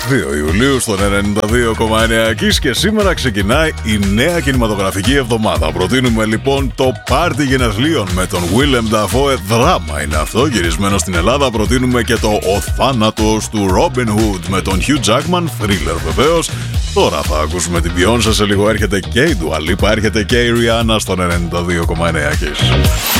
2 Ιουλίου στον 92,9 Κις και σήμερα ξεκινάει η νέα κινηματογραφική εβδομάδα. Προτείνουμε λοιπόν το πάρτι γενεθλίων με τον Willem Dafoe, δράμα είναι αυτό, γυρισμένο στην Ελλάδα. Προτείνουμε και το Ο θάνατος του Robin Hood με τον Hugh Jackman, thriller βεβαίως. Τώρα θα ακούσουμε την Beyoncé, σε λίγο έρχεται και η Dua Lipa, έρχεται και η Rihanna στον 92,9 Κις.